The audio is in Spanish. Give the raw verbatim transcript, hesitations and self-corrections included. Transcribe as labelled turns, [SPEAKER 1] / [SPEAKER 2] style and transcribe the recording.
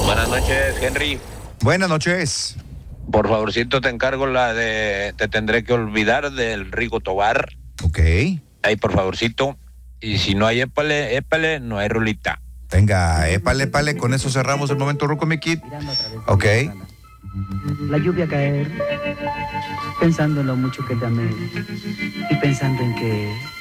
[SPEAKER 1] Buenas noches, Henry.
[SPEAKER 2] Buenas noches.
[SPEAKER 1] Por favorcito te encargo la de Te tendré que olvidar del Rigo Tobar.
[SPEAKER 2] Ok.
[SPEAKER 1] Ahí, por favorcito. Y si no hay épale, épale, no hay rolita.
[SPEAKER 2] Venga, épale, épale, con eso cerramos el momento Ruco, mi kid. Ok.
[SPEAKER 3] La lluvia caer, pensando en lo mucho que te amé y pensando en que